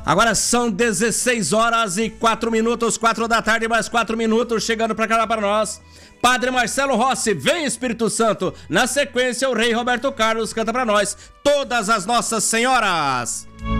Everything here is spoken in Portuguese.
Agora são 16 horas e 4 minutos, 4 da tarde, mais 4 minutos, chegando pra cá para nós. Padre Marcelo Rossi, vem Espírito Santo. Na sequência, o Rei Roberto Carlos canta pra nós Todas as Nossas Senhoras.